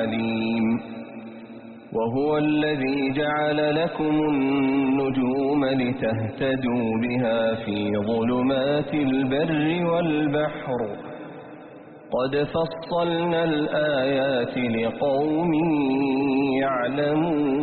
عليم وهو الذي جعل لكم النجوم لتهتدوا بها في ظلمات البر والبحر قد فصلنا الآيات لقوم يعلمون